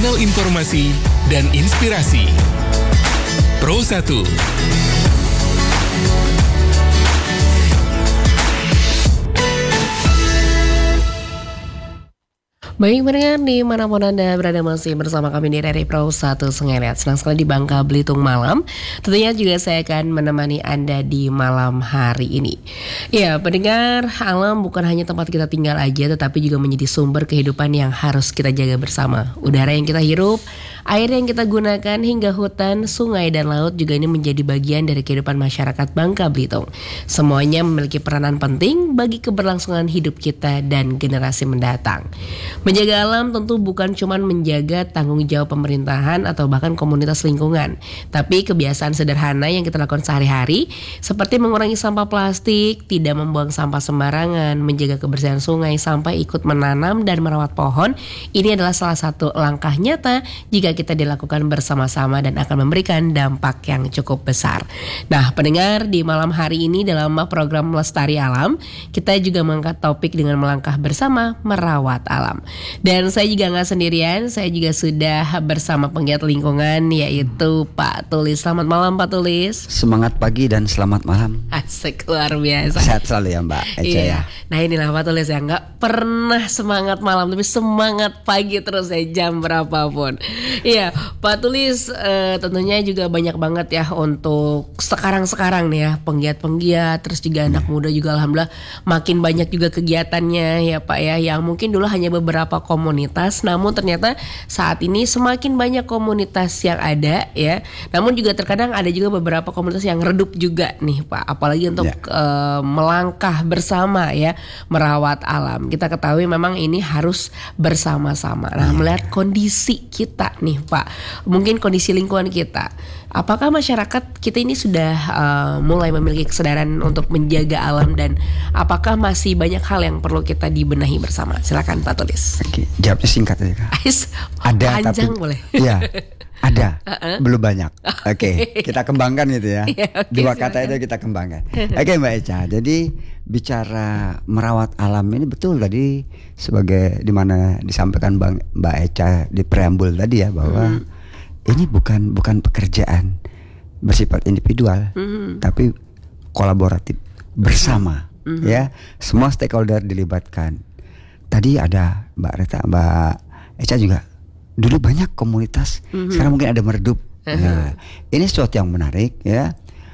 Kanal informasi dan inspirasi. Pro 1. Baik pendengar dimanapun Anda berada, masih bersama kami di RRI Pro 1 Sengeliat. Senang sekali di Bangka Belitung malam. Tentunya juga saya akan menemani Anda di malam hari ini. Ya pendengar, alam bukan hanya tempat kita tinggal aja, tetapi juga menjadi sumber kehidupan yang harus kita jaga bersama. Udara yang kita hirup, air yang kita gunakan, hingga hutan, sungai dan laut juga ini menjadi bagian dari kehidupan masyarakat Bangka Belitung. Semuanya memiliki peranan penting bagi keberlangsungan hidup kita dan generasi mendatang. Menjaga alam tentu bukan cuma menjaga tanggung jawab pemerintahan atau bahkan komunitas lingkungan, tapi kebiasaan sederhana yang kita lakukan sehari-hari seperti mengurangi sampah plastik, tidak membuang sampah sembarangan, menjaga kebersihan sungai sampai ikut menanam dan merawat pohon. Ini adalah salah satu langkah nyata jika kita dilakukan bersama-sama dan akan memberikan dampak yang cukup besar. Nah, pendengar, di malam hari ini dalam program Lestari Alam, kita juga mengangkat topik dengan melangkah bersama merawat alam. Dan saya juga gak sendirian, saya juga sudah bersama penggiat lingkungan, yaitu Pak Tulis. Selamat malam Pak Tulis. Semangat pagi dan selamat malam. Asik, luar biasa. Sehat selalu ya Mbak Eca ya. Nah inilah Pak Tulis ya, gak pernah semangat malam, tapi semangat pagi terus ya, jam berapapun. Iya Pak Tulis, tentunya juga banyak banget ya untuk sekarang nih ya, penggiat-penggiat, terus juga anak muda juga alhamdulillah makin banyak juga kegiatannya ya Pak ya, yang mungkin dulu hanya beberapa komunitas, namun ternyata saat ini semakin banyak komunitas yang ada ya. Namun juga terkadang ada juga beberapa komunitas yang redup juga nih Pak, apalagi untuk melangkah bersama ya, merawat alam. Kita ketahui memang ini harus bersama-sama. Nah, melihat kondisi kita nih Pak, mungkin kondisi lingkungan kita, apakah masyarakat kita ini sudah mulai memiliki kesadaran untuk menjaga alam, dan apakah masih banyak hal yang perlu kita dibenahi bersama? Silakan Pak Tulis. Oke, jawabnya singkat aja Kak. Ada panjang tapi boleh. Iya. Ada, belum banyak. Oke, kita kembangkan gitu ya. Dua kata itu kita kembangkan. Oke Mbak Eca, jadi bicara merawat alam ini betul tadi sebagai dimana disampaikan Mbak Eca di preambul tadi ya, bahwa ini bukan pekerjaan bersifat individual, tapi kolaboratif bersama ya, semua stakeholder dilibatkan. Tadi ada Mbak Eca juga, dulu banyak komunitas, sekarang mungkin ada meredup. Nah, ini sesuatu yang menarik ya.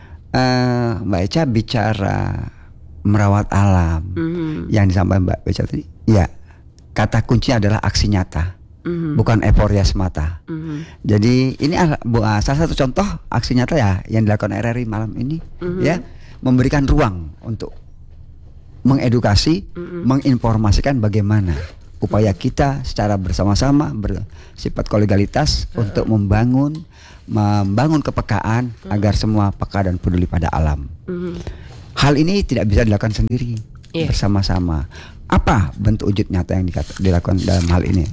Mbak Eca bicara merawat alam, yang disampaikan Mbak Eca tadi, ya kata kuncinya adalah aksi nyata, bukan euforia semata. Jadi ini salah satu contoh aksi nyata ya yang dilakukan RRI malam ini, ya, memberikan ruang untuk mengedukasi, menginformasikan bagaimana upaya kita secara bersama-sama bersifat kolegalitas untuk membangun kepekaan agar semua peka dan peduli pada alam. Hal ini tidak bisa dilakukan sendiri, bersama-sama. Apa bentuk wujud nyata yang dilakukan dalam hal ini?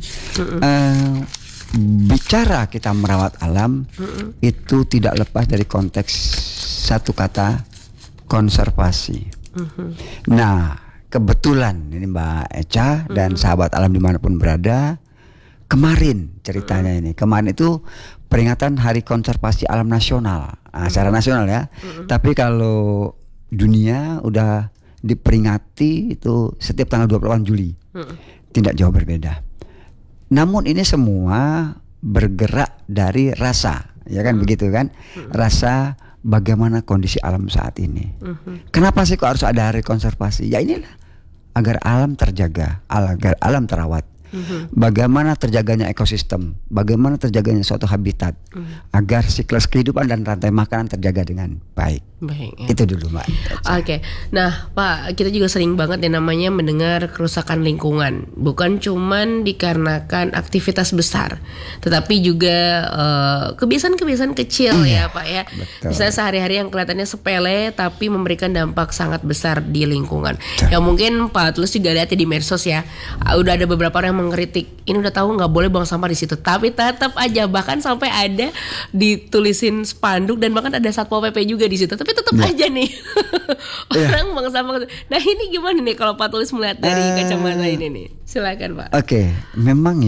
Bicara kita merawat alam itu tidak lepas dari konteks satu kata, konservasi. Nah, kebetulan ini Mbak Eca dan sahabat alam dimanapun berada, kemarin ceritanya ini, kemarin itu peringatan Hari Konservasi Alam Nasional, secara nasional ya. Tapi kalau dunia udah diperingati itu setiap tanggal 28 Juli, tidak jauh berbeda. Namun ini semua bergerak dari rasa, ya kan begitu kan? Rasa bagaimana kondisi alam saat ini. Kenapa sih kok harus ada hari konservasi? Ya inilah, agar alam terjaga, agar alam terawat. Bagaimana terjaganya ekosistem, bagaimana terjaganya suatu habitat, agar siklus kehidupan dan rantai makanan terjaga dengan baik. Ya. Itu dulu Mbak. Oke. Nah Pak, kita juga sering banget yang namanya mendengar kerusakan lingkungan, bukan cuman dikarenakan aktivitas besar, tetapi juga kebiasaan-kebiasaan kecil ya Pak ya. Betul. Misalnya sehari-hari yang kelihatannya sepele tapi memberikan dampak sangat besar di lingkungan. Yang mungkin Pak Tulus juga lihat di medsos ya, udah ada beberapa orang yang mengkritik, ini udah tahu nggak boleh buang sampah di situ, tapi tetap aja, bahkan sampai ada ditulisin spanduk dan bahkan ada Satpol PP juga di situ, tapi tetap aja nih orang buang sampah. Nah ini gimana nih kalau Pak Tulis melihat dari kacamata ini nih? Silakan Pak. Oke, memang ya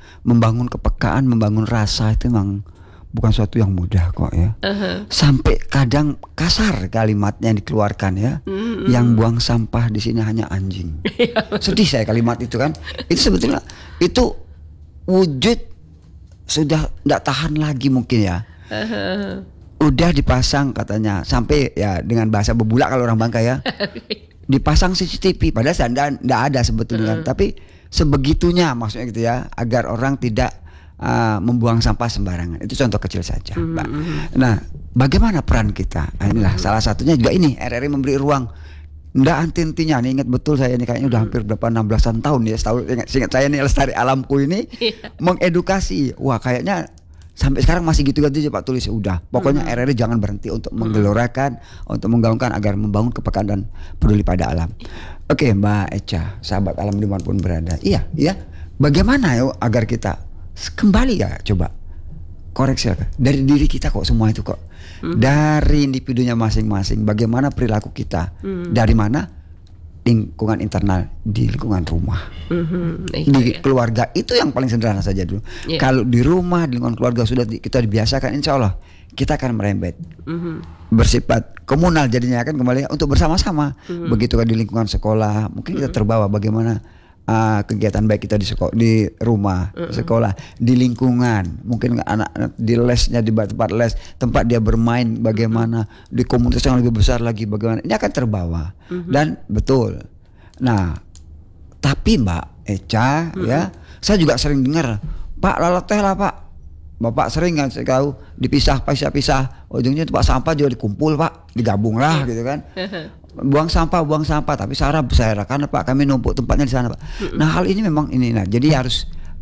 membangun kepekaan, membangun rasa itu memang bukan suatu yang mudah kok ya. Sampai kadang kasar kalimatnya yang dikeluarkan ya. Yang buang sampah di sini hanya anjing. Sedih saya kalimat itu kan. Itu sebetulnya itu wujud sudah tidak tahan lagi mungkin ya. Udah dipasang katanya sampai ya dengan bahasa bebulak kalau orang Bangka ya. Dipasang CCTV padahal tidak ada sebetulnya. Tapi sebegitunya maksudnya gitu ya, agar orang tidak membuang sampah sembarangan. Itu contoh kecil saja, Mbak. Nah, bagaimana peran kita? Nah, inilah salah satunya juga ini RRI memberi ruang. Nggak anti-intinya nih, ingat betul saya ini kayaknya udah hampir berapa 16-an tahun ya, setahun ingat saya nih Lestari Alamku ini mengedukasi. Wah, kayaknya sampai sekarang masih gitu-gitu aja Pak tulis. Udah, pokoknya RRI jangan berhenti untuk menggelorakan, untuk menggaungkan agar membangun kepekaan dan peduli pada alam. Oke, Mbak Echa, sahabat alam dimanapun berada. Iya. Bagaimana ya agar kita kembali ya, coba koreksi dari diri kita kok semua itu kok. Dari individunya masing-masing, bagaimana perilaku kita. Dari mana? Lingkungan internal, di lingkungan rumah, di keluarga, itu yang paling sederhana saja dulu. Kalau di rumah, di lingkungan keluarga sudah kita dibiasakan, insya Allah kita akan merembet, bersifat komunal jadinya kan kembali untuk bersama-sama. Begitu kan di lingkungan sekolah, mungkin kita terbawa bagaimana kegiatan baik kita di rumah, sekolah, di lingkungan, mungkin anak-anak di lesnya, di tempat les, tempat dia bermain, bagaimana di komunitas yang lebih besar lagi, bagaimana ini akan terbawa. Dan betul. Nah, tapi Mbak Echa ya, saya juga sering dengar, Pak lalateh lah Pak, Bapak sering kan saya tahu dipisah, ujungnya tempat sampah juga dikumpul Pak, digabung lah gitu kan. Buang sampah, tapi saya karena Pak kami numpuk tempatnya di sana Pak. Nah hal ini memang ini, nah jadi harus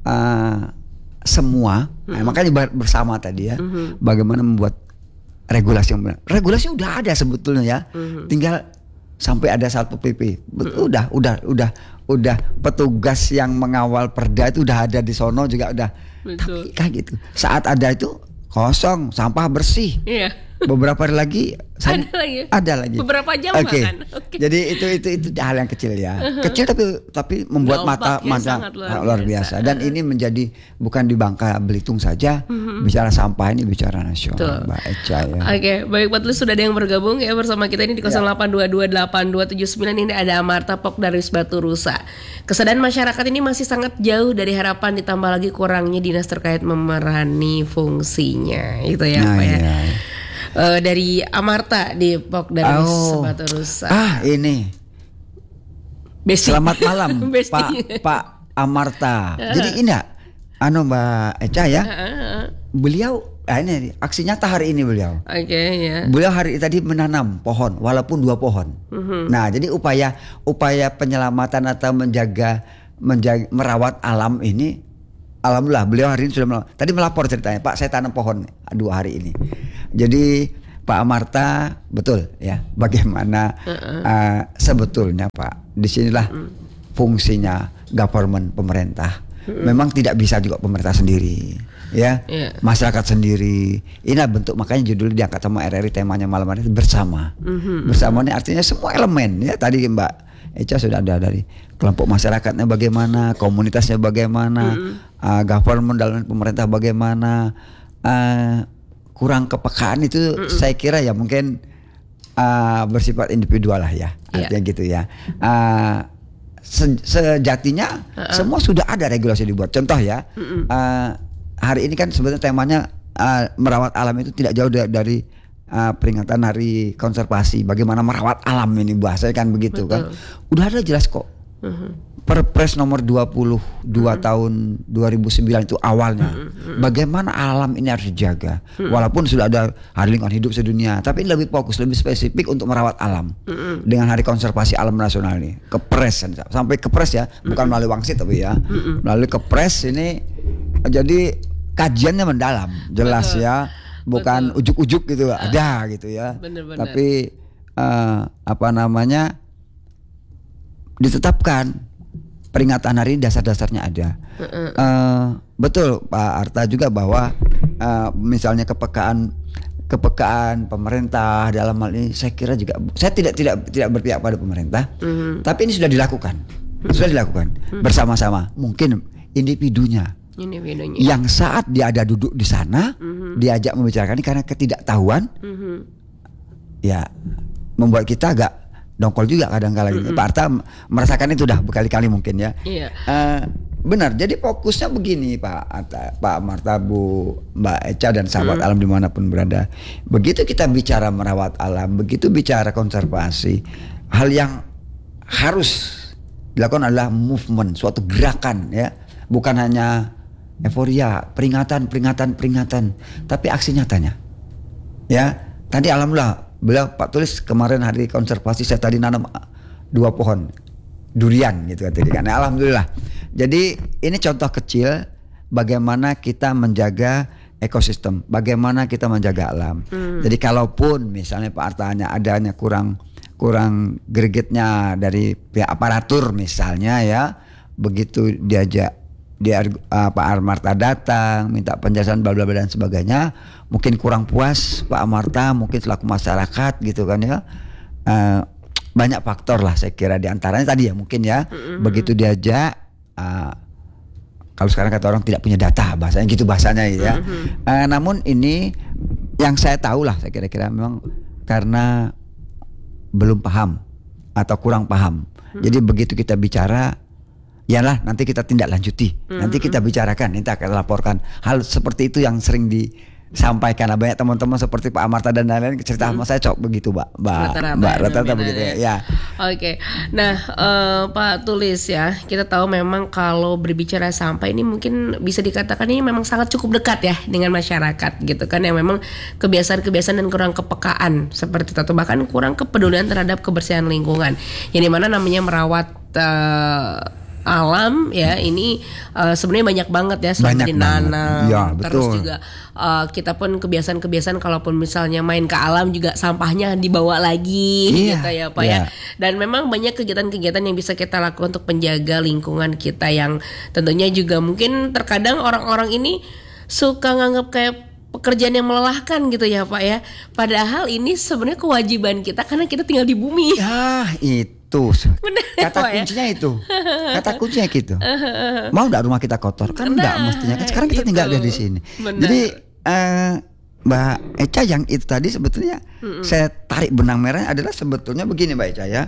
semua, makanya bersama tadi ya, bagaimana membuat regulasi yang benar. Regulasi udah ada sebetulnya ya, tinggal sampai ada Satpol PP. Udah petugas yang mengawal perda itu udah ada di sono juga udah. Tapi kayak gitu. Saat ada itu kosong, sampah bersih. Iya. Beberapa hari lagi ada lagi. Beberapa jam bahkan. Jadi itu hal yang kecil ya. Kecil tapi membuat mata luar biasa. Dan ini menjadi bukan di Bangka Belitung saja, bicara sampah ini bicara nasional, Mbak Echa ya. Oke, baik Pak Tulis, sudah ada yang bergabung ya bersama kita ini di 08228279. Ini ada Amarta Pok dari Batu Rusa. Kesadaran masyarakat ini masih sangat jauh dari harapan, ditambah lagi kurangnya dinas terkait memerani fungsinya. Itu ya Pak ya. Dari Amarta di Pok dari Batu Rusa. Ini Besti. Selamat malam Pak Amarta. Jadi ini Mbak Echa ya. Beliau ini aksi nyata hari ini beliau. Ya. Beliau hari tadi menanam pohon walaupun 2 pohon. Nah, jadi upaya penyelamatan atau menjaga merawat alam ini, alhamdulillah beliau hari ini sudah tadi melapor ceritanya, Pak saya tanam pohon 2 hari ini. Jadi Pak Amarta betul ya, bagaimana sebetulnya Pak, disinilah fungsinya government, pemerintah. Memang tidak bisa juga pemerintah sendiri ya, masyarakat sendiri. Ini bentuk, makanya judulnya diangkat sama RRI, temanya malam hari bersama. Bersama ini artinya semua elemen ya. Tadi Mbak Echa sudah ada dari kelompok masyarakatnya bagaimana, komunitasnya bagaimana, government dalam pemerintah bagaimana. Kurang kepekaan itu saya kira ya mungkin bersifat individual lah ya, artinya gitu ya. Sejatinya semua sudah ada regulasi dibuat. Contoh ya, hari ini kan sebenarnya temanya merawat alam itu tidak jauh dari peringatan Hari Konservasi. Bagaimana merawat alam ini bahasanya kan begitu. Betul. Kan. Udah ada jelas kok. Perpres nomor 22 tahun 2009 itu awalnya. Bagaimana alam ini harus dijaga. Walaupun sudah ada Hari Lingkungan Hidup sedunia, tapi lebih fokus, lebih spesifik untuk merawat alam. Dengan Hari Konservasi Alam Nasional ini. Kepres sampai kepres ya, bukan melalui wangsit tapi ya. Melalui kepres ini jadi kajiannya mendalam, jelas ya. Bukan ujuk-ujuk gitu, ada gitu ya. Bener-bener. Tapi ditetapkan peringatan hari ini, dasar-dasarnya ada. Betul Pak Arta juga bahwa misalnya kepekaan pemerintah dalam hal ini, saya kira juga saya tidak berpihak pada pemerintah, tapi ini sudah dilakukan bersama-sama. Mungkin individunya Ini bedanya. Yang saat dia ada duduk di sana, diajak membicarakan ini karena ketidaktahuan, ya membuat kita agak dongkol juga kadang-kala gitu. Pak Arta merasakan itu dah berkali-kali mungkin ya. Iya. Benar. Jadi fokusnya begini Pak Arta, Pak Marta, Bu, Mbak Echa dan sahabat alam dimanapun berada. Begitu kita bicara merawat alam, begitu bicara konservasi, hal yang harus dilakukan adalah movement, suatu gerakan ya, bukan hanya euforia, peringatan, tapi aksi nyatanya. Ya, tadi alhamdulillah beliau Pak Tulis kemarin hari konservasi saya tadi nanam 2 pohon durian gitu kan. Alhamdulillah. Jadi ini contoh kecil bagaimana kita menjaga ekosistem, bagaimana kita menjaga alam. Jadi kalaupun misalnya Pak Artanya adanya kurang gregetnya dari pihak aparatur misalnya ya, begitu diajak Pak Amarta datang minta penjelasan bla bla dan sebagainya, mungkin kurang puas Pak Amarta mungkin selaku masyarakat gitu kan ya. Banyak faktor lah saya kira, diantaranya tadi ya mungkin ya, begitu diajak kalau sekarang kata orang tidak punya data, bahasanya gitu bahasanya ya. Namun ini yang saya tahu lah, saya kira-kira memang karena belum paham atau kurang paham. Jadi begitu kita bicara, yalah nanti kita tindak lanjuti, nanti kita bicarakan, nanti akan laporkan. Hal seperti itu yang sering disampaikan. Banyak teman-teman seperti Pak Amarta dan lain-lain cerita sama saya begitu, Mbak. Rata-rata begitu ya. Oke. Nah, Pak Tulis ya, kita tahu memang kalau berbicara sampah ini mungkin bisa dikatakan ini memang sangat cukup dekat ya dengan masyarakat gitu kan, yang memang kebiasaan-kebiasaan dan kurang kepekaan seperti itu, atau bahkan kurang kepedulian terhadap kebersihan lingkungan. Yang dimana namanya merawat alam ya, ini sebenarnya banyak banget ya, selain dinanam ya, terus juga kita pun kebiasaan-kebiasaan kalaupun misalnya main ke alam juga sampahnya dibawa lagi gitu ya Pak ya. Dan memang banyak kegiatan-kegiatan yang bisa kita lakukan untuk menjaga lingkungan kita, yang tentunya juga mungkin terkadang orang-orang ini suka nganggap kayak pekerjaan yang melelahkan gitu ya Pak ya. Padahal ini sebenarnya kewajiban kita karena kita tinggal di bumi. Ya itu kata kuncinya itu. Kata kuncinya gitu. Mau enggak rumah kita kotor? Kan enggak mestinya. Kan sekarang kita tinggal di sini. Jadi Mbak Echa yang itu tadi sebetulnya saya tarik benang merahnya adalah sebetulnya begini Mbak Echa ya.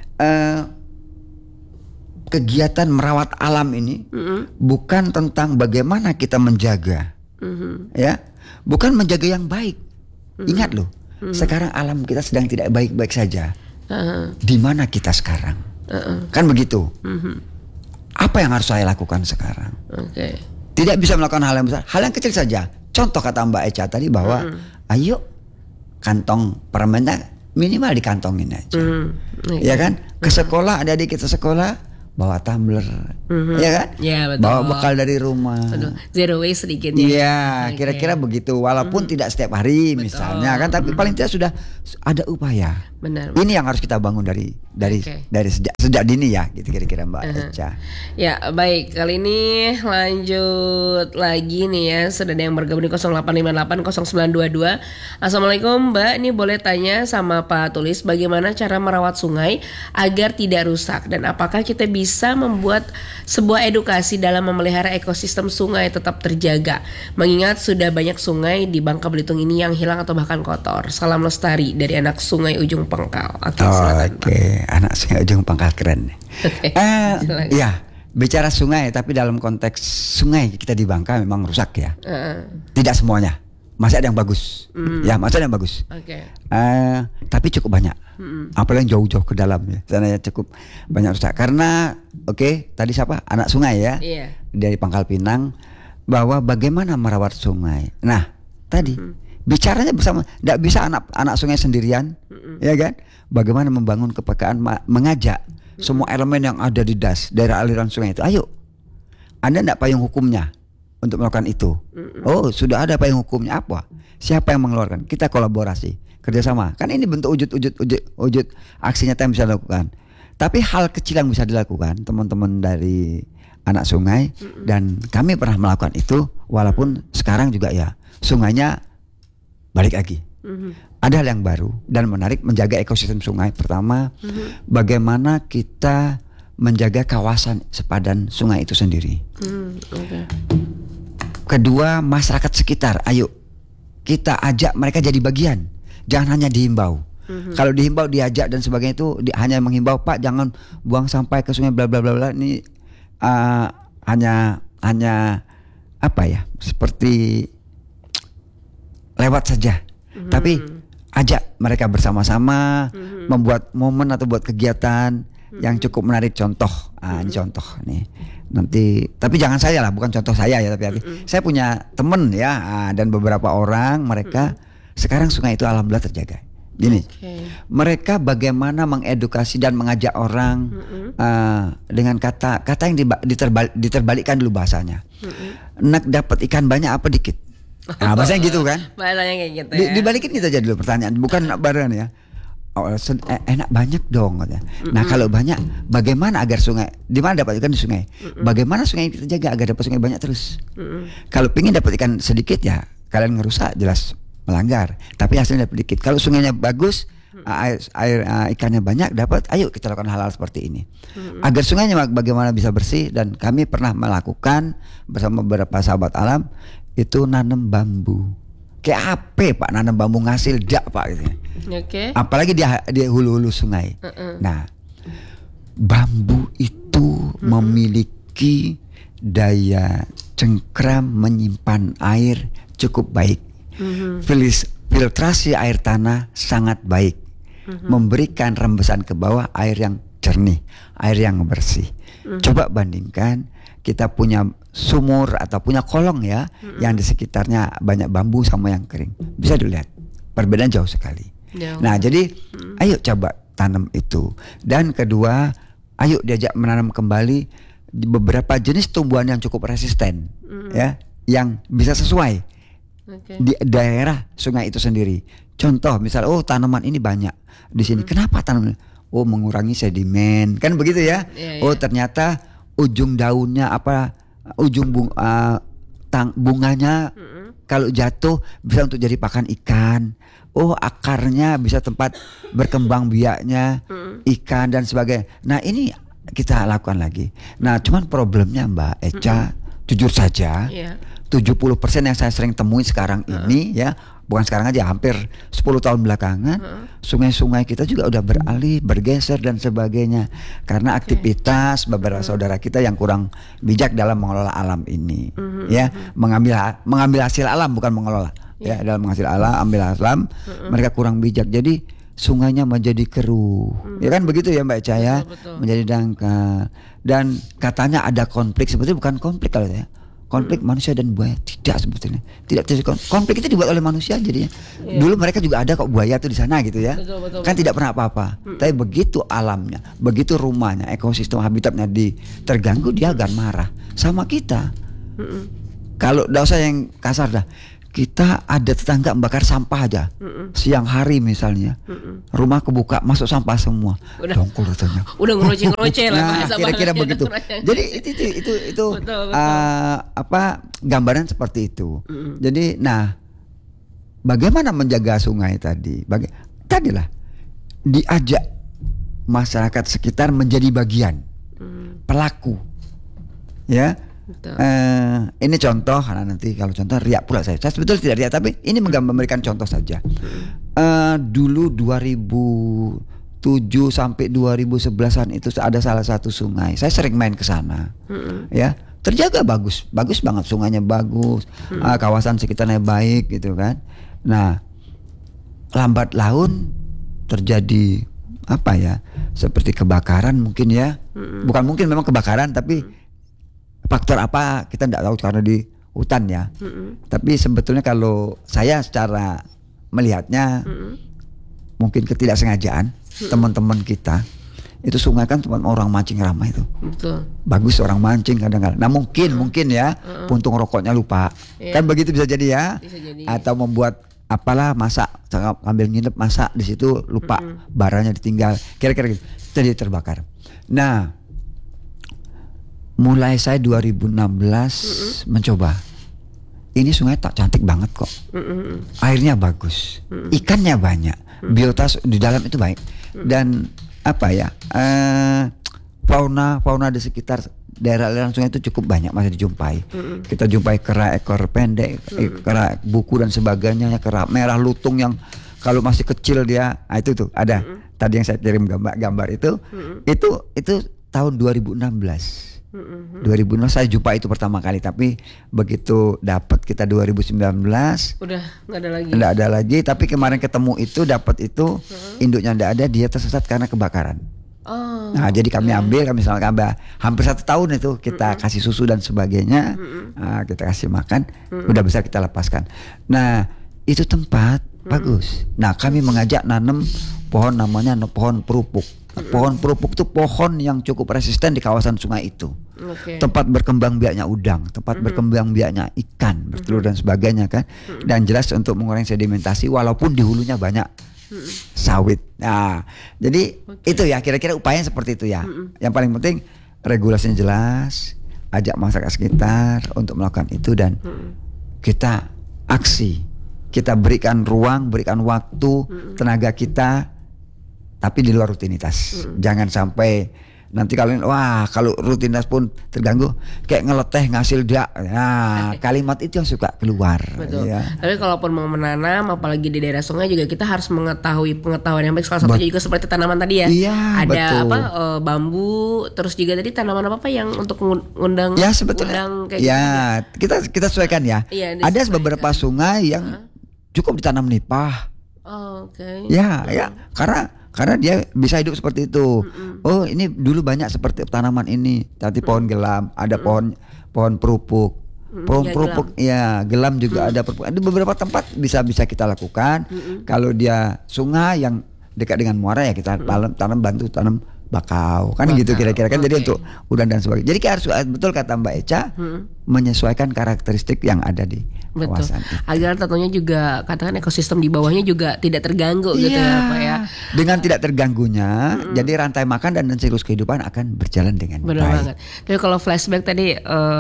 Kegiatan merawat alam ini bukan tentang bagaimana kita menjaga. Ya, bukan menjaga yang baik. Ingat loh, sekarang alam kita sedang tidak baik-baik saja. Di mana kita sekarang? Kan begitu. Apa yang harus saya lakukan sekarang? Tidak bisa melakukan hal yang besar, hal yang kecil saja. Contoh kata Mbak Echa tadi bahwa ayo kantong permennya minimal dikantongin aja. Ya kan? Ke sekolah, adik-adik kita sekolah bawa tumbler, ya kan? Ya, betul. Bawa bekal dari rumah. Betul. Zero waste sedikitnya. Iya, kira-kira begitu. Walaupun tidak setiap hari misalnya kan, tapi paling tidak sudah ada upaya. Benar. Ini yang harus kita bangun dari sejak dini ya, gitu kira-kira Mbak Echa. Ya, baik. Kali ini lanjut lagi nih ya. Sudah ada yang bergabung di 08580922. Assalamualaikum Mbak, ini boleh tanya sama Pak Tulis bagaimana cara merawat sungai agar tidak rusak, dan apakah kita bisa membuat sebuah edukasi dalam memelihara ekosistem sungai tetap terjaga, mengingat sudah banyak sungai di Bangka Belitung ini yang hilang atau bahkan kotor. Salam lestari dari anak sungai Ujung Pangkal. Oke. Anak sungai Ujung Pangkal keren. Ya, bicara sungai tapi dalam konteks sungai kita di Bangka memang rusak ya. Tidak semuanya. Masih ada yang bagus. Ya, masih ada yang bagus. Tapi cukup banyak. Apalagi jauh-jauh ke dalam ya. Sana ya cukup banyak rusak. Karena tadi siapa? Anak sungai ya. Dari Pangkal Pinang, bahwa bagaimana merawat sungai. Nah, tadi bicaranya bersama, tidak bisa anak sungai sendirian, ya kan? Bagaimana membangun kepekaan, mengajak semua elemen yang ada di daerah aliran sungai itu. Ayo, Anda tidak payung hukumnya untuk melakukan itu. Oh, sudah ada payung hukumnya apa? Siapa yang mengeluarkan? Kita kolaborasi, kerjasama. Kan ini bentuk wujud aksi nyata yang bisa dilakukan. Tapi hal kecil yang bisa dilakukan teman-teman dari anak sungai, dan kami pernah melakukan itu, walaupun sekarang juga ya sungainya balik lagi. Ada hal yang baru dan menarik menjaga ekosistem sungai. Pertama, bagaimana kita menjaga kawasan sepadan sungai itu sendiri. kedua masyarakat sekitar, ayo kita ajak mereka jadi bagian, jangan hanya dihimbau. Kalau dihimbau, diajak dan sebagainya itu hanya menghimbau, Pak jangan buang sampah ke sungai bla bla bla bla, ini hanya apa ya, seperti lewat saja. Tapi ajak mereka bersama-sama membuat momen atau buat kegiatan yang cukup menarik. Contoh, ini contoh nih. Nanti, tapi jangan saya lah, bukan contoh saya ya, tapi saya punya temen ya, dan beberapa orang mereka sekarang sungai itu alhamdulillah terjaga. Gini, mereka bagaimana mengedukasi dan mengajak orang dengan kata yang diterbalikkan dulu bahasanya. Nak dapat ikan banyak apa dikit? Nah, bahasanya gitu kan? Bahasanya kayak gitu ya. Dibalikin gitu aja dulu pertanyaan, bukan barang ya. Enak banyak dong katanya. Nah kalau banyak, bagaimana agar sungai, di mana dapat ikan di sungai? Bagaimana sungai kita jaga agar dapat sungai banyak terus? Kalau pingin dapat ikan sedikit ya kalian ngerusak, jelas melanggar. Tapi hasilnya dapat dikit. Kalau sungainya bagus, air ikannya banyak dapat, ayo kita lakukan hal-hal seperti ini. Agar sungainya bagaimana bisa bersih. Dan kami pernah melakukan bersama beberapa sahabat alam itu nanam bambu. Kayak apa Pak, nanam bambu ngasil dak Pak gitu. Apalagi di hulu-hulu sungai. Nah, bambu itu memiliki daya cengkram menyimpan air cukup baik. Filtrasi air tanah sangat baik. Memberikan rembesan ke bawah air yang jernih, air yang bersih. Coba bandingkan kita punya sumur atau punya kolong ya, yang di sekitarnya banyak bambu sama yang kering. Bisa dilihat perbedaan jauh sekali. Nah jadi ayo coba tanam itu. Dan kedua, ayo diajak menanam kembali beberapa jenis tumbuhan yang cukup resisten ya, yang bisa sesuai di daerah sungai itu sendiri. Contoh misal, tanaman ini banyak di sini, kenapa tanaman? Mengurangi sedimen, kan begitu ya. Ternyata ujung daunnya ujung bunganya kalau jatuh bisa untuk jadi pakan ikan. Akarnya bisa tempat berkembang biaknya ikan dan sebagainya. Nah ini kita lakukan lagi. Nah cuman problemnya Mbak Echa, jujur saja 70% yang saya sering temui sekarang ini ya, bukan sekarang aja, hampir 10 tahun belakangan, sungai-sungai kita juga udah beralih, bergeser dan sebagainya. Karena aktivitas beberapa saudara kita yang kurang bijak dalam mengelola alam ini. Ya, mengambil hasil alam, bukan mengelola. Ya, dalam menghasil alam, ambil alam, mereka kurang bijak. Jadi sungainya menjadi keruh. Ya kan begitu ya Mbak Echa ya, menjadi dangkal. Dan katanya ada konflik, sebetulnya bukan konflik kalau ya. Konflik manusia dan buaya, tidak sebetulnya. Tidak terjadi konflik, itu dibuat oleh manusia jadinya. Dulu mereka juga ada kok buaya tuh di sana gitu ya. Kan tidak pernah apa-apa. Tapi begitu alamnya, begitu rumahnya, ekosistem habitatnya terganggu, dia akan marah sama kita. Kalau enggak usah yang kasar dah. Kita ada tetangga membakar sampah aja. Siang hari misalnya. Rumah kebuka, masuk sampah semua. Dongkol rasanya. Udah ngeroceh lah. Nah, kira-kira begitu. Jadi itu betul. Gambaran seperti itu. Jadi bagaimana menjaga sungai tadi? Tadilah diajak masyarakat sekitar menjadi bagian pelaku. Ya. Ini contoh, karena nanti kalau contoh riak pula saya sebetulnya tidak riak, tapi ini memberikan contoh saja. Dulu 2007 sampai 2011an itu ada salah satu sungai, saya sering main ke sana. Ya, terjaga bagus banget, sungainya bagus, kawasan sekitarnya baik gitu kan. Nah, lambat laun terjadi seperti kebakaran mungkin ya. Bukan mungkin, memang kebakaran, tapi faktor apa kita tidak tahu karena di hutan ya. Tapi sebetulnya kalau saya secara melihatnya mungkin ketidaksengajaan teman-teman kita. Itu sungai kan tempat orang mancing ramai itu. Bagus orang mancing kadang-kadang. Nah mungkin ya puntung rokoknya lupa. Kan begitu bisa jadi ya. Atau membuat masak, ambil nginep masak di situ lupa, baranya ditinggal. Kira-kira gitu. Jadi terbakar. Nah, mulai saya 2016 mencoba. Ini sungai tak cantik banget kok. Airnya bagus, ikannya banyak, biotas di dalam itu baik. Dan fauna di sekitar daerah aliran sungai itu cukup banyak masih dijumpai. Kita jumpai kera ekor pendek, kera buku dan sebagainya, kera merah lutung yang kalau masih kecil dia, itu tuh ada. Tadi yang saya kirim gambar itu tahun 2016. 2016 saya jumpa itu pertama kali, tapi begitu dapat kita 2019 udah nggak ada lagi. Tapi kemarin ketemu itu dapat itu induknya nggak ada, dia tersesat karena kebakaran. Nah jadi kami misalnya hampir 1 tahun itu kita kasih susu dan sebagainya, kita kasih makan, udah besar kita lepaskan. Nah itu tempat bagus. Nah kami mengajak nanam pohon namanya pohon perupuk. Pohon perupuk itu pohon yang cukup resisten di kawasan sungai itu. Tempat berkembang biaknya udang, tempat berkembang biaknya ikan, bertelur dan sebagainya kan. Dan jelas untuk mengurangi sedimentasi walaupun di hulunya banyak sawit. Nah, jadi itu ya kira-kira upaya seperti itu ya. Yang paling penting regulasinya jelas, ajak masyarakat sekitar untuk melakukan itu dan kita aksi. Kita berikan ruang, berikan waktu, tenaga kita, tapi di luar rutinitas. Jangan sampai nanti kalau rutinitas pun terganggu kayak ngeleteh ngasil dak. Nah, kalimat itu yang suka keluar. Betul. Ya. Tapi kalaupun mau menanam apalagi di daerah sungai juga kita harus mengetahui pengetahuan yang baik. Salah satunya juga seperti tanaman tadi ya. Iya, ada betul. Bambu, terus juga tadi tanaman apa yang untuk undang ya sebetulnya kayak ya gitu. kita sesuaikan ya. Ada beberapa sungai yang cukup ditanam nipah. Ya, karena dia bisa hidup seperti itu. Oh, ini dulu banyak seperti tanaman ini. Tadi pohon gelam, ada pohon perupuk. Pohon perupuk, gelam juga ada perupuk. Ada beberapa tempat bisa kita lakukan. Kalau dia sungai yang dekat dengan muara ya kita bantu tanam bakau. Kan gitu kira-kira kan. Jadi untuk udang dan sebagainya. Jadi harus betul kata Mbak Echa, menyesuaikan karakteristik yang ada di kawasan. Agar tentunya juga katakan ekosistem di bawahnya juga tidak terganggu gitu ya Pak ya. Dengan tidak terganggunya, jadi rantai makan dan siklus kehidupan akan berjalan dengan baik. Banget. Tapi kalau flashback tadi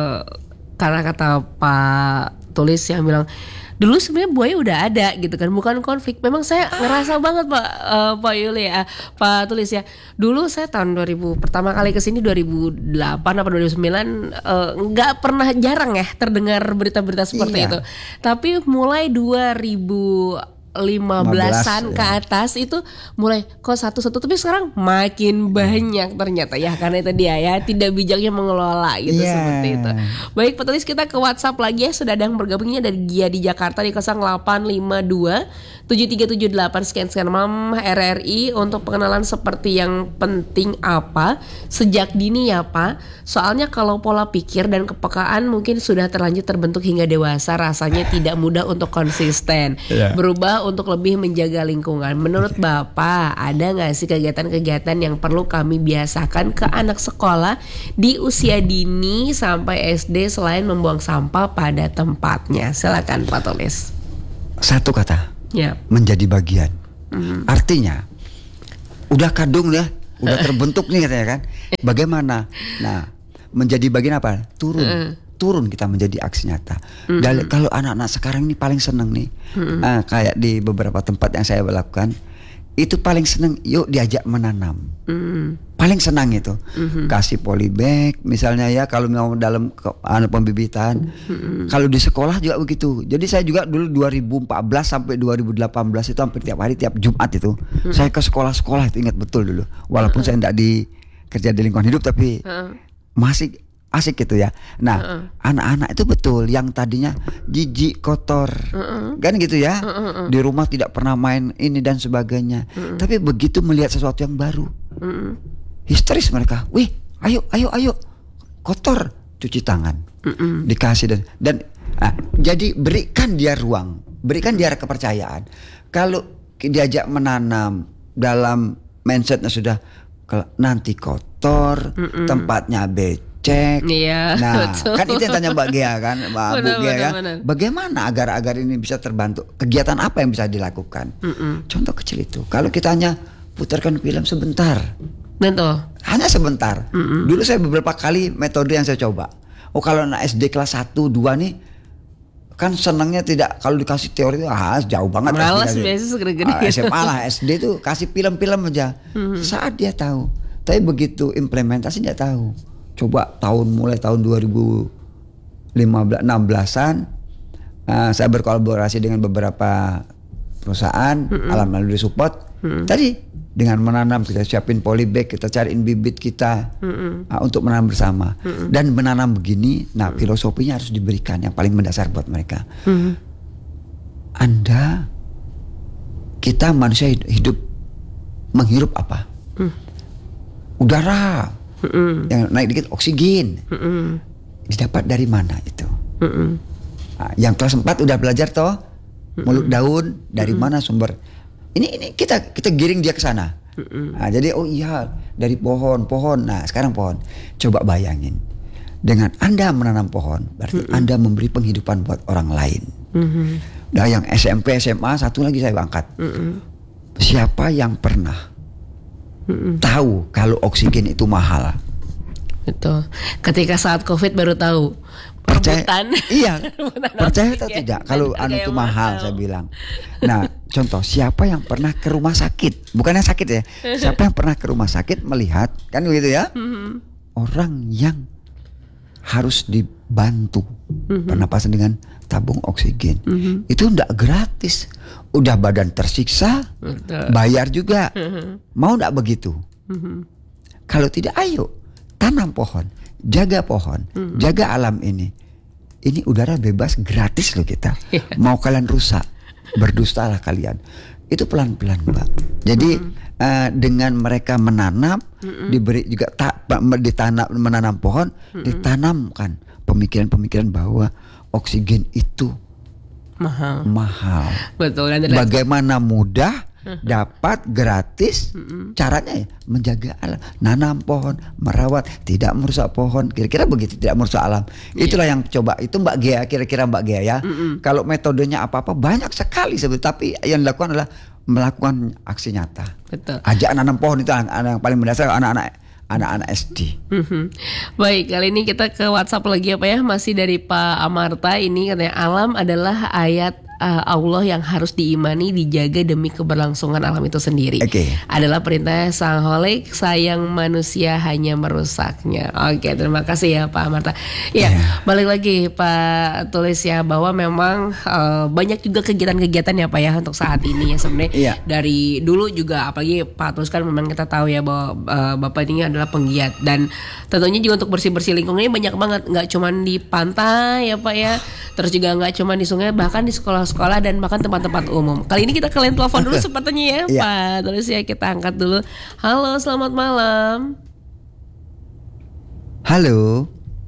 karena kata Pak Tulis yang bilang dulu sebenarnya buaya udah ada gitu kan, bukan konflik. Memang saya ngerasa banget Pak Yuli ya, Pak Tulis ya. Dulu saya tahun 2000 pertama kali kesini 2008 apa 2009 nggak pernah, jarang ya terdengar berita-berita seperti itu. Tapi mulai 2015-an ke atas itu mulai kok satu-satu, tapi sekarang makin banyak ternyata ya, karena itu dia ya tidak bijaknya mengelola gitu seperti itu. Baik Pak Tulis, kita ke WhatsApp lagi ya, sudah ada yang bergabungnya dari Gia di Jakarta di 0852 7378 sekian Mam RRI untuk pengenalan seperti yang penting apa sejak dini ya Pak. Soalnya kalau pola pikir dan kepekaan mungkin sudah terlanjur terbentuk hingga dewasa, rasanya tidak mudah untuk konsisten berubah untuk lebih menjaga lingkungan. Menurut Bapak, ada nggak sih kegiatan-kegiatan yang perlu kami biasakan ke anak sekolah di usia dini sampai SD selain membuang sampah pada tempatnya? Silakan Pak Tulis. Satu kata, menjadi bagian. Artinya, udah kadung ya, udah terbentuk nih katanya kan. Bagaimana? Nah, menjadi bagian apa? Turun kita menjadi aksi nyata. Dan kalau anak-anak sekarang ini paling seneng nih, kayak di beberapa tempat yang saya lakukan, itu paling seneng, yuk diajak menanam. Paling senang itu, kasih polybag misalnya ya, kalau mau dalam pembibitan. Kalau di sekolah juga begitu. Jadi saya juga dulu 2014 sampai 2018 itu hampir tiap hari, tiap Jumat itu saya ke sekolah-sekolah, itu ingat betul dulu. Walaupun saya tidak kerja di lingkungan hidup, tapi masih asik gitu ya. Nah, anak-anak itu betul yang tadinya jijik, kotor, kan gitu ya. Di rumah tidak pernah main ini dan sebagainya. Tapi begitu melihat sesuatu yang baru, histeris mereka. Wih, ayo, kotor, cuci tangan, dikasih dan jadi berikan dia ruang, berikan dia kepercayaan. Kalau diajak menanam dalam mindsetnya sudah nanti kotor, tempatnya cek. Nah, betul. Kan itu yang tanya Mbak Gia kan, Bu Gia kan. Bagaimana agar ini bisa terbantu? Kegiatan apa yang bisa dilakukan? Contoh kecil itu. Kalau kita hanya putarkan film sebentar. Betul. Hanya sebentar. Dulu saya beberapa kali metode yang saya coba. Oh, kalau anak SD kelas 1, 2 nih kan senangnya tidak, kalau dikasih teori itu jauh banget. Malas biasa segede-gede. SMA lah, SD tuh kasih film-film aja. Saat dia tahu. Tapi begitu implementasi dia tahu. coba mulai tahun 2016-an saya berkolaborasi dengan beberapa perusahaan, alhamdulillah support. Tadi dengan menanam, kita siapin polybag, kita cariin bibit kita untuk menanam bersama. Dan menanam begini, nah filosofinya harus diberikan yang paling mendasar buat mereka. Kita manusia hidup menghirup apa? Udara yang naik dikit, oksigen. Didapat dari mana itu? Yang kelas 4 udah belajar toh, mulut daun dari mana sumber? Ini kita giring dia ke sana. Jadi oh iya dari pohon. Nah sekarang pohon. Coba bayangin, dengan Anda menanam pohon, berarti Anda memberi penghidupan buat orang lain. Nah yang SMP, SMA, satu lagi saya angkat. Siapa yang pernah tahu kalau oksigen itu mahal? Betul. Ketika saat COVID baru tahu. Percaya, iya. Percaya atau tidak kalau itu mahal, saya bilang. Nah, contoh, siapa yang pernah ke rumah sakit? Bukan yang sakit ya. Siapa yang pernah ke rumah sakit melihat, kan begitu ya? Orang yang harus dibantu pernapasan dengan tabung oksigen. Itu enggak gratis. Udah badan tersiksa, bayar juga. Mau enggak begitu? Kalau tidak, ayo tanam pohon, jaga pohon, jaga alam ini. Ini udara bebas gratis loh kita. Mau kalian rusak, berdustalah kalian. Itu pelan-pelan, Mbak. Jadi dengan mereka menanam, diberi juga menanam pohon, ditanamkan pemikiran-pemikiran bahwa oksigen itu mahal. Betul. Dan bagaimana mudah dapat gratis, caranya ya menjaga alam, nanam pohon, merawat, tidak merusak pohon, kira-kira begitu, tidak merusak alam. Itulah yang coba itu Mbak Gea, kira-kira Mbak Gea ya. Kalau metodenya apa-apa banyak sekali sebetulnya, tapi yang dilakukan adalah melakukan aksi nyata. Betul. Ajak nanam pohon itu yang paling mendasar, anak-anak SD. Baik, kali ini kita ke WhatsApp lagi apa ya, masih dari Pak Amarta. Ini katanya alam adalah ayat Allah yang harus diimani, dijaga demi keberlangsungan alam itu sendiri. Adalah perintah Sang Holik, sayang manusia hanya merusaknya. Terima kasih ya Pak Amarta. Balik lagi Pak Tulis ya, bahwa memang banyak juga kegiatan-kegiatan ya Pak ya untuk saat ini ya sebenarnya. Dari dulu juga, apalagi Pak Tulis kan memang kita tahu ya bahwa Bapak ini adalah penggiat, dan tentunya juga untuk bersih-bersih lingkungannya banyak banget, nggak cuma di pantai ya Pak ya, terus juga nggak cuma di sungai, bahkan di sekolah dan bahkan tempat-tempat umum. Kali ini kita kalian telepon dulu sepertinya ya Pak. Terus ya kita angkat dulu. Halo, selamat malam. Halo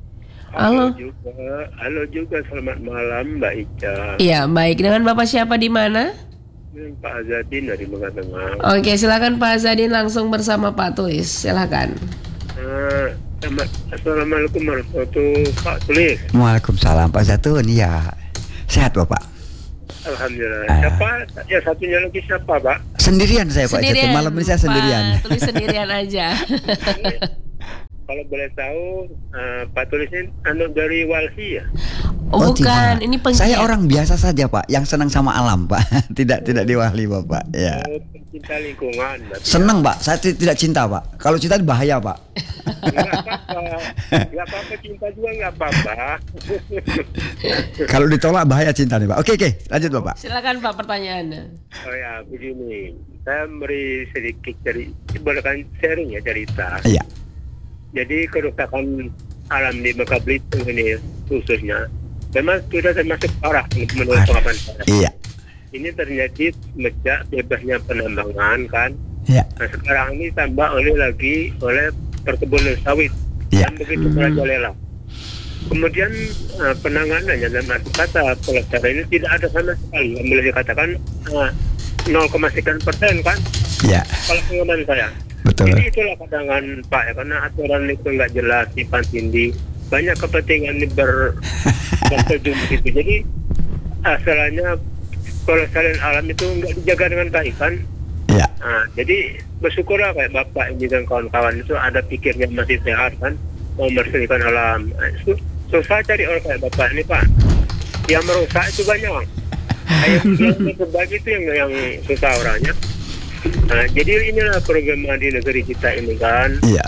juga selamat malam Mbak Ica. Iya baik, dengan Bapak siapa di mana? Pak Azadin dari Bangka Tengah. Oke, silakan Pak Azadin langsung bersama Pak Tulis, silakan. Assalamualaikum warahmatullahi wabarakatuh Pak Tulis. Waalaikumsalam Pak Zatun. Ya, sehat Bapak? Alhamdulillah. Siapa? Ya satunya lagi siapa Pak? Sendirian saya Pak Zatun. Malam ini saya sendirian. Pak Tulis sendirian aja. Kalau boleh tahu, Pak Tulis ini anak dari Walhi ya? Oh bukan, ini penggiat. Saya orang biasa saja Pak, yang senang sama alam Pak. Tidak di Walhi Bapak. Ya. Cinta lingkungan. Senang Pak, saya tidak cinta Pak. Kalau cinta bahaya Pak. Gak apa-apa, cinta juga gak apa-apa. Kalau ditolak bahaya cinta nih Pak. Oke, lanjut Bapak. Silakan Pak pertanyaannya. Oh ya, begini. Saya beri sedikit bolehkan sharing ya cerita. Iya. Jadi kerusakan alam di Bangka Belitung ini khususnya memang sudah termasuk parah menurut pengakuan saya. Iya. Ini terjadi sejak bebasnya penambangan kan. Iya. Nah sekarang ini tambah oleh perkebunan sawit yang begitu merajalela. Kemudian penanganannya dalam arti kata pelestarian ini tidak ada sama sekali. Yang boleh dikatakan 0,sekian% kan. Iya. Kalau pengalaman saya. Betul. Jadi itulah kadangan Pak ya, karena aturan itu nggak jelas, simpan tindih, banyak kepentingan ini berkejum gitu. Jadi asalnya pelestarian alam itu nggak dijaga dengan baik kan. Iya. Nah, jadi bersyukurlah kayak Bapak ini dan kawan-kawan itu ada pikirnya masih sehat kan, mau melestarikan alam. Susah cari orang kayak Bapak ini Pak. Yang merusak itu banyak. Yang berbagi itu yang susah orangnya. Nah, jadi inilah program di negeri kita ini kan. Iya.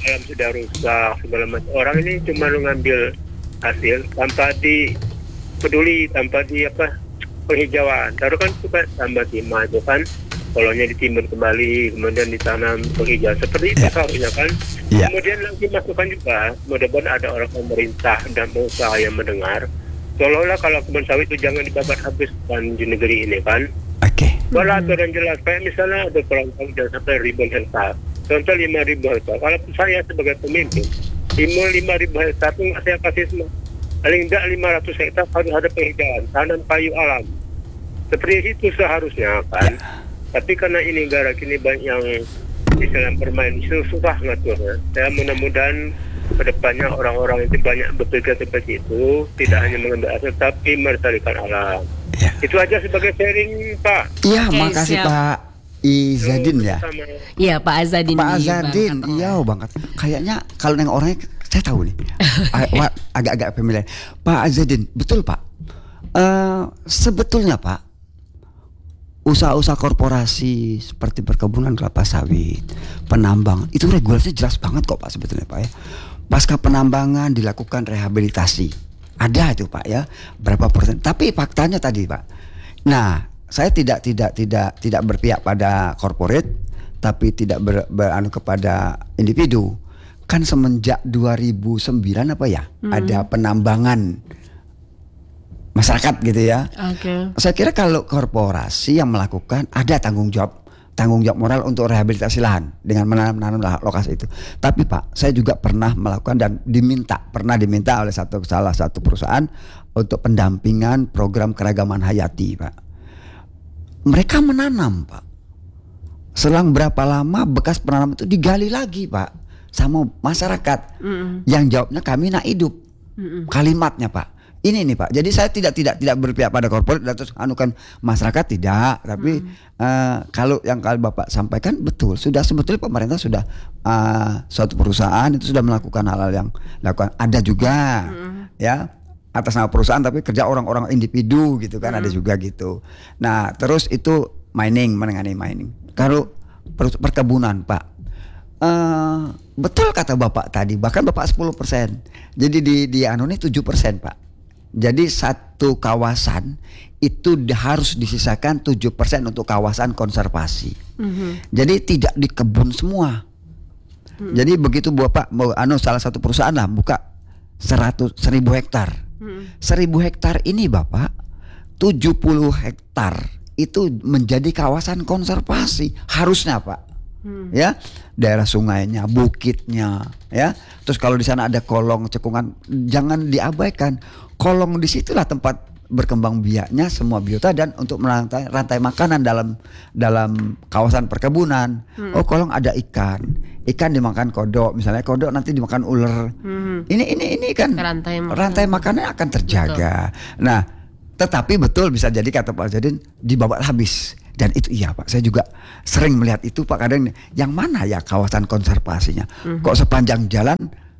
alam sudah rusak segala macam. Orang ini cuma mengambil hasil tanpa peduli, tanpa penghijauan. Taruh kan suka tambah timah itu kan, polanya ditimbun kembali, kemudian ditanam penghijauan seperti itu seharusnya kan. Kemudian lagi masukkan juga, mudah-mudahan ada orang pemerintah dan pengusaha yang mendengar. Seolah-olah kalau kebun sawit itu jangan dibabat habis kan di negeri ini kan. Kalau aturan jelas, kayak misalnya ada kelompok jangan sampai 1.000 hektar. Contoh 5.000 hektar. Kalau saya sebagai pemimpin, 5.000 hektar itu saya kasih semua. Paling tidak 500 hektar harus ada penghijauan, tanam kayu alam. Seperti itu seharusnya kan. Tapi karena ini negara kini banyak yang misalnya bermain susah ngaturnya. Saya mudah-mudahan kedepannya orang-orang itu banyak berpikir seperti itu, tidak hanya mengambil hasil tapi melestarikan alam. Itu aja sebagai sharing, Pak. Iya, makasih siap. Pak Izadin ya. Iya, Pak Azadin. Pak Azadin, iya banget. Kayaknya kalau nengok orangnya saya tahu nih. Agak-agak familiar. Pak Azadin, betul Pak. Sebetulnya Pak, usaha-usaha korporasi seperti perkebunan kelapa sawit, penambang, itu regulasinya jelas banget kok Pak sebetulnya Pak ya. Pasca penambangan dilakukan rehabilitasi. Ada itu Pak ya, berapa persen. Tapi faktanya tadi Pak. Nah, saya tidak berpihak pada corporate, tapi tidak beranu kepada individu. Kan semenjak 2009 apa ya, ada penambangan masyarakat gitu ya. Saya kira kalau korporasi yang melakukan ada tanggung jawab moral untuk rehabilitasi lahan dengan menanam lokasi itu. Tapi Pak, saya juga pernah melakukan dan pernah diminta oleh salah satu perusahaan untuk pendampingan program keragaman hayati, Pak. Mereka menanam, Pak. Selang berapa lama bekas penanaman itu digali lagi, Pak, sama masyarakat. Yang jawabnya kami nak hidup. Kalimatnya, Pak. Ini nih Pak. Jadi saya tidak berpihak pada korporat dan terus anukan masyarakat tidak. Tapi kalau yang Bapak sampaikan betul. Sudah sebetulnya pemerintah sudah suatu perusahaan itu sudah melakukan hal-hal yang lakukan. Ada juga ya atas nama perusahaan tapi kerja orang-orang individu gitu kan, ada juga gitu. Nah terus itu menangani mining. Kalau perkebunan Pak. Betul kata Bapak tadi. Bahkan Bapak 10%. Jadi di anu ini 7% Pak. Jadi satu kawasan itu harus disisakan 7% untuk kawasan konservasi. Jadi tidak di kebun semua. Jadi begitu Bapak salah satu perusahaan lah buka 1.000 hektar. 1.000 hektar ini Bapak 70 hektar itu menjadi kawasan konservasi harusnya Pak. Ya, daerah sungainya, bukitnya, ya. Terus kalau di sana ada kolong cekungan, jangan diabaikan. Kolong disitulah tempat berkembang biaknya semua biota dan untuk rantai makanan dalam kawasan perkebunan. Oh, kolong ada ikan dimakan kodok, misalnya kodok nanti dimakan ular. Ini kan rantai makanan akan terjaga. Betul. Nah, tetapi betul bisa jadi kata Pak Zadin dibabat habis. Dan itu iya Pak, saya juga sering melihat itu Pak, kadang yang mana ya kawasan konservasinya. Kok sepanjang jalan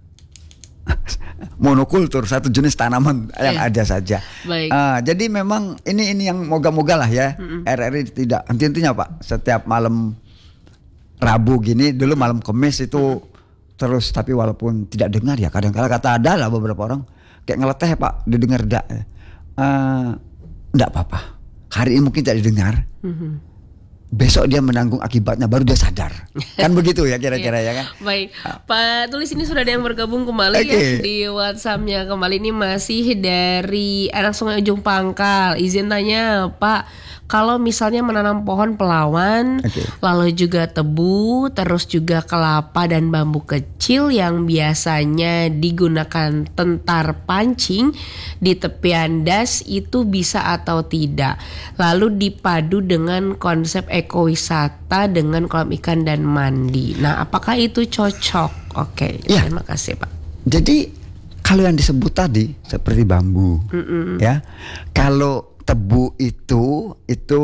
monokultur satu jenis tanaman yang ada saja. Jadi memang ini yang moga-moga lah ya RRI tidak henti-hentinya Pak. Setiap malam Rabu gini, dulu malam Kamis itu terus, tapi walaupun tidak dengar ya kadang-kadang kata ada lah beberapa orang kayak ngeleteh Pak, didengar enggak apa-apa. Hari ini mungkin tidak didengar, besok dia menanggung akibatnya baru dia sadar. Kan begitu ya kira-kira ya kan. Baik, Pak Tulis ini sudah ada yang bergabung kembali ya di WhatsApp-nya. Kembali ini masih dari anak Sungai Ujung Pangkal. Izin tanya Pak, kalau misalnya menanam pohon pelawan, lalu juga tebu, terus juga kelapa dan bambu kecil yang biasanya digunakan tentar pancing di tepian das, itu bisa atau tidak? Lalu dipadu dengan konsep ekowisata dengan kolam ikan dan mandi. Nah, apakah itu cocok? Ya. Terima kasih Pak. Jadi kalau yang disebut tadi seperti bambu, ya, kalau tebu itu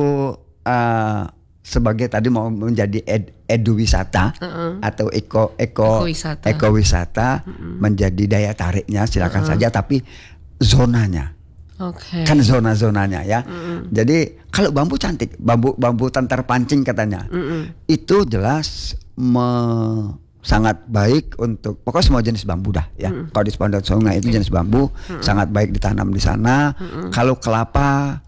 sebagai tadi mau menjadi eduwisata atau ekowisata menjadi daya tariknya silakan saja, tapi zonanya. Kan zona-zonanya ya. Jadi kalau bambu cantik, bambu tentar pancing katanya. Itu jelas sangat baik untuk pokoknya semua jenis bambu dah ya. Kalau di sepanjang sungai itu jenis bambu sangat baik ditanam di sana. Kalau kelapa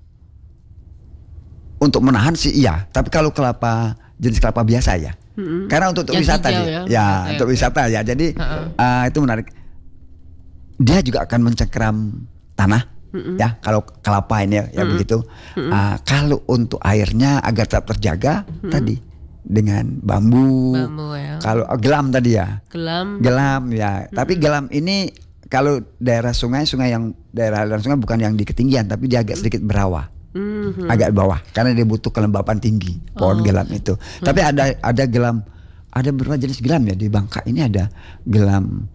untuk menahan sih iya, tapi kalau kelapa jenis kelapa biasa ya. Karena untuk wisata ya, untuk wisata ya. Jadi itu menarik. Dia juga akan mencengkeram tanah ya kalau kelapa ini ya begitu. Kalau untuk airnya agar tetap terjaga tadi dengan bambu ya. Kalau gelam tadi ya. Gelam ya. Tapi gelam ini kalau daerah sungai yang daerah sungai bukan yang di ketinggian tapi dia agak sedikit berawa. Agak bawah karena dia butuh kelembapan tinggi pohon gelam itu. Tapi ada gelam, ada beberapa jenis gelam ya di Bangka ini ada gelam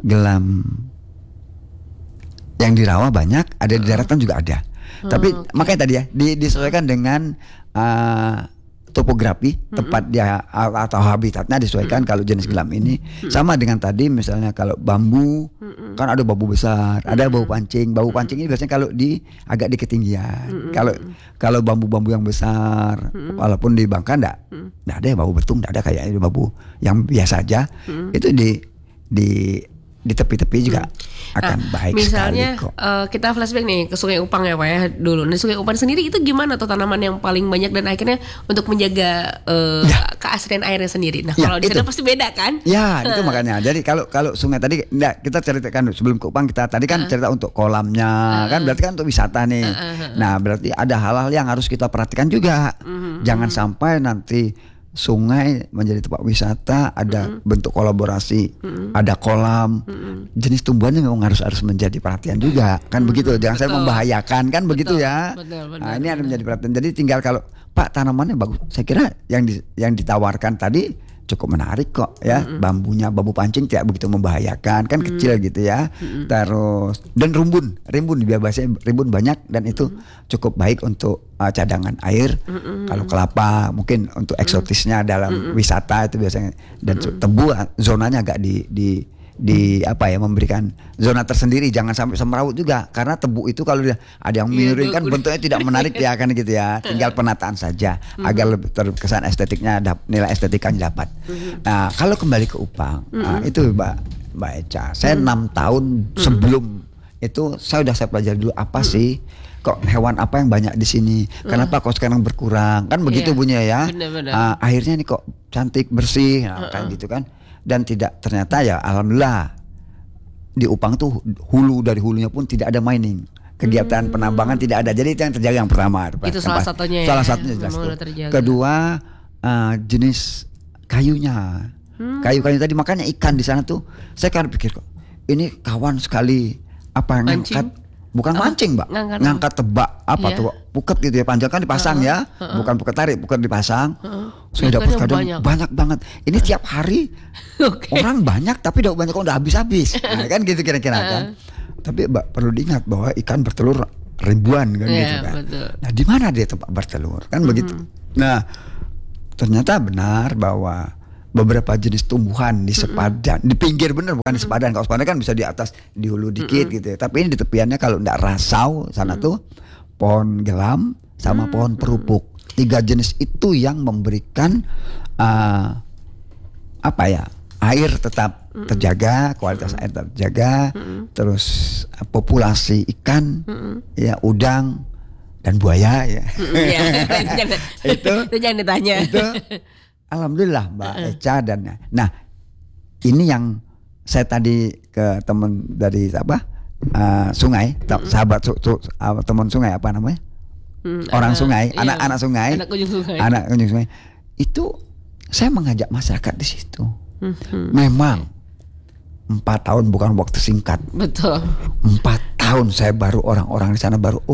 yang di rawa banyak, ada di daratan juga ada. Tapi makanya tadi ya disesuaikan dengan topografi tempat dia atau habitatnya disesuaikan. Kalau jenis gelam ini sama dengan tadi misalnya kalau bambu kan ada bambu besar, ada bambu pancing. Bambu pancing ini biasanya kalau agak di ketinggian. Kalau bambu-bambu yang besar walaupun di Bangka enggak ada ya bambu betung, enggak ada kayak itu bambu yang biasa aja. Itu di tepi-tepi juga akan baik misalnya, sekali kok. Kita flashback nih ke Sungai Upang ya Pak ya dulu. Nah Sungai Upang sendiri itu gimana tuh tanaman yang paling banyak dan akhirnya untuk menjaga keaslian airnya sendiri. Nah kalau di sana pasti beda kan? Ya itu makanya. Jadi kalau sungai tadi kita ceritakan sebelum ke Upang kita tadi kan cerita untuk kolamnya kan berarti kan untuk wisata nih. Nah berarti ada hal-hal yang harus kita perhatikan juga. Jangan sampai nanti sungai menjadi tempat wisata, ada bentuk kolaborasi, ada kolam, jenis tumbuhannya memang harus menjadi perhatian juga, kan begitu. Jangan saya membahayakan, kan begitu ya. Betul. Nah ini harus menjadi perhatian. Jadi tinggal kalau Pak tanamannya bagus, saya kira yang ditawarkan tadi cukup menarik kok ya. Bambunya bambu pancing tidak begitu membahayakan, kan kecil gitu ya. Terus dan rimbun biasanya rimbun banyak dan itu cukup baik untuk cadangan air. Kalau kelapa mungkin untuk eksotisnya dalam wisata itu biasanya. Dan tebu zonanya agak di apa ya, memberikan zona tersendiri, jangan sampai semeraut juga karena tebu itu kalau ada yang miring kan bentuknya tidak menarik ya kan gitu ya. Tinggal penataan saja agar lebih terkesan estetiknya, nilai estetikanya dapat. Nah kalau kembali ke Upang, itu Mbak Echa, saya 6 tahun sebelum itu saya pelajari dulu apa sih kok hewan apa yang banyak di sini, kenapa kok sekarang berkurang, kan begitu bunyinya ya. Akhirnya nih kok cantik bersih, kayak gitu kan. Dan ternyata ya alhamdulillah di Upang tuh dari hulunya pun tidak ada mining, kegiatan penambangan tidak ada. Jadi itu yang terjaga yang pertama. Itu salah satunya ya. Salah satunya jelas. Kedua jenis kayunya, kayu tadi makanya ikan di sana tuh saya kan pikir kok ini kawan sekali apa yang ngangkat. Bukan mancing Mbak, ngangkat tebak apa tuh puket gitu ya, panjang kan dipasang ya, bukan puket tarik, puket dipasang. Saya dapat kadang banyak banget. Ini tiap hari orang banyak tapi banyak kok udah habis-habis. Nah, kan gitu kira-kira kan. Tapi Mbak perlu diingat bahwa ikan bertelur ribuan kan gitu kan. Betul. Nah di mana dia tempat bertelur kan begitu. Nah ternyata benar bahwa beberapa jenis tumbuhan di sepadan, di pinggir bener bukan di sepadan. Kalau sepadan kan bisa di atas, di hulu dikit gitu ya. Tapi ini di tepiannya kalau enggak rasau sana tuh pohon gelam sama pohon perupuk. 3 jenis itu yang memberikan apa ya, air tetap terjaga, kualitas air tetap terjaga, terus populasi ikan, ya udang dan buaya ya. Itu jangan ditanya. Itu alhamdulillah Mbak Echa dan nah ini yang saya tadi ke teman dari sungai, sahabat teman sungai apa namanya, orang sungai, anak-anak sungai, anak kunjung sungai itu saya mengajak masyarakat di situ. Memang 4 tahun bukan waktu singkat. Betul. 4 tahun saya baru orang-orang di sana baru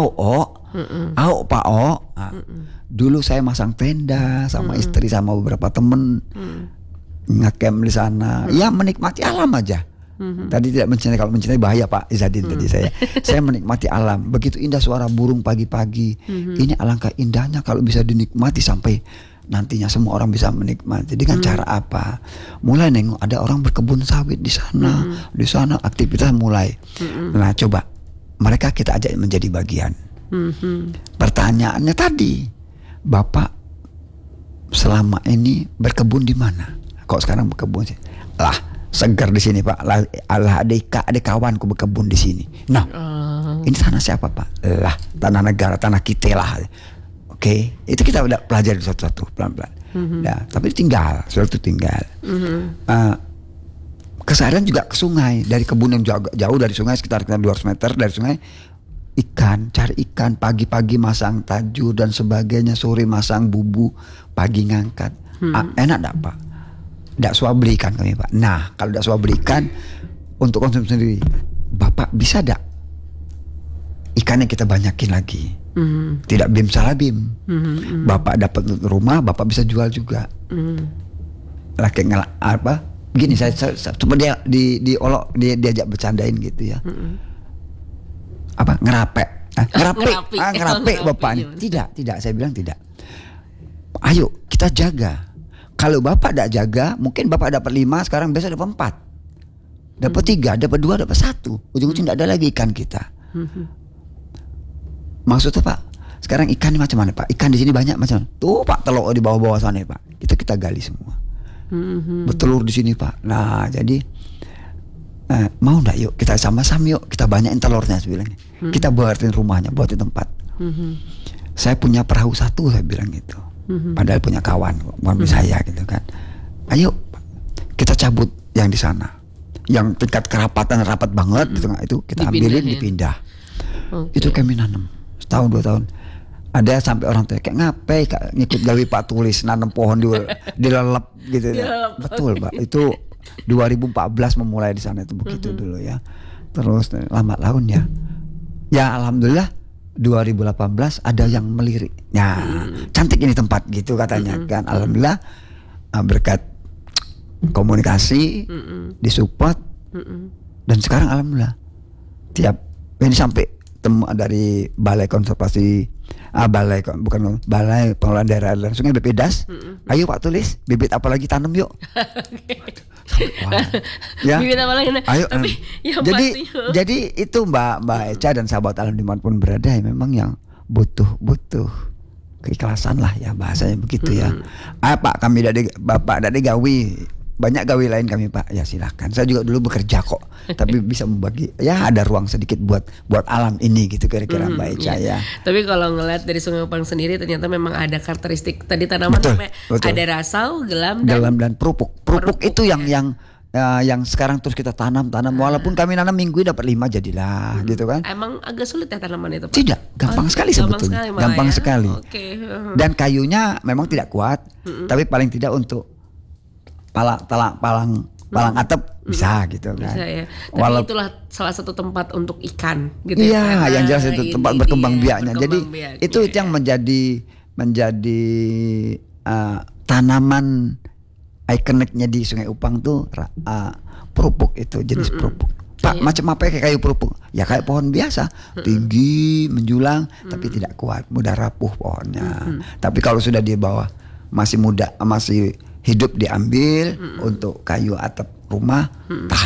Pak O. Dulu saya masang tenda sama istri sama beberapa temen nge-camp di sana. Ya menikmati alam aja. Tadi tidak mencintai, kalau mencintai bahaya Pak Izadin tadi saya menikmati alam. Begitu indah suara burung pagi-pagi. Ini alangkah indahnya kalau bisa dinikmati sampai nantinya semua orang bisa menikmati. Dengan cara apa? Mulai nengok ada orang berkebun sawit di sana. Di sana aktivitas mulai. Nah coba mereka kita ajak menjadi bagian. Pertanyaannya tadi, Bapak selama ini berkebun di mana? kok sekarang berkebun sih? Lah segar di sini Pak. Lah ada kawanku berkebun di sini. Nah, ini tanah siapa Pak? Lah tanah negara, tanah kita lah. Oke, itu kita udah pelajari satu-satu pelan-pelan. Nah, tapi tinggal, suatu tinggal. Keseharian juga ke sungai, dari kebun yang jauh dari sungai sekitar 200 meter dari sungai. Cari ikan, pagi-pagi masang tajur dan sebagainya, sore masang bubu, pagi ngangkat. Enak enggak Pak? Enggak suah beli ikan kami Pak. Nah, kalau enggak suah beli ikan untuk konsumsi sendiri, Bapak bisa enggak ikannya kita banyakin lagi? Tidak bim salah bim. Bapak dapat rumah, Bapak bisa jual juga. Laki apa? Gini saya coba dia diolok diajak bercandain gitu ya. Apa ngerapek Bapak ini. Tidak saya bilang tidak. Ayo kita jaga. Kalau Bapak tidak jaga, mungkin Bapak dapat 5, sekarang besok dapat 4, dapat 3, dapat 2, dapat 1, ujung-ujung tidak ada lagi ikan kita. Maksudnya Pak, sekarang ikan ini macam mana Pak? Ikan di sini banyak macam mana? Tuh Pak, telur di bawah-bawah sana Pak, kita gali semua. Bertelur di sini Pak. Nah jadi mau ndak yuk kita sama-sama yuk kita banyakin telurnya saya bilang. Kita buatin rumahnya, buatin tempat. Saya punya perahu 1 saya bilang gitu. Padahal punya kawan saya gitu kan. Ayo kita cabut yang di sana, yang tingkat kerapatan rapat banget gitu, itu kita ambilin dipindah. Itu kami nanam setahun 2 tahun. Ada sampai orang tua kayak ngapain ngikut gawe Pak Tulis nanam pohon dilelep gitu ya. Betul Pak, itu 2014 memulai di sana itu begitu dulu ya. Terus lambat laun ya. Ya alhamdulillah 2018 ada yang melirik. Ya, cantik ini tempat gitu katanya kan. Alhamdulillah berkat komunikasi disupport dan sekarang alhamdulillah tiap ini sampai temu dari balai konservasi balai pengelolaan daerah dan sungai BPDAS. Ayo Pak Tulis, bibit apa lagi tanam yuk. Ya. Bibit apa lagi? Ayo. Jadi itu Mbak Echa dan sahabat alam dimanapun berada ya, memang yang butuh keikhlasan lah ya bahasanya begitu ya. Pak kami Bapak dari gawi banyak gawe lain kami Pak, ya silahkan. Saya juga dulu bekerja kok, tapi bisa membagi. Ya ada ruang sedikit buat alam ini gitu kira-kira Mbak Echa ya. Tapi kalau ngeliat dari Sungai Upang sendiri ternyata memang ada karakteristik tadi tanaman betul. Ada rasau, gelam dan perupuk. Perupuk itu yang sekarang terus kita tanam. Walaupun kami nanam minggu dapat 5 jadilah gitu kan. Emang agak sulit ya tanaman itu Pak? Tidak, gampang sekali sebetulnya. Gampang sekali. Okay. Dan kayunya memang tidak kuat, tapi paling tidak untuk palang atap bisa gitu kan. Bisa ya. Tapi itulah salah satu tempat untuk ikan gitu ya. Iya, yang jelas itu tempat berkembang biaknya. Jadi itu yang menjadi tanaman ikoniknya di Sungai Upang tuh perupuk itu, jenis perupuk. Pak, macam apa kayak kayu perupuk? Ya kayak pohon biasa, tinggi, menjulang, tapi tidak kuat, mudah rapuh pohonnya. Tapi kalau sudah di bawah masih muda, masih hidup diambil untuk kayu atap rumah, tahan.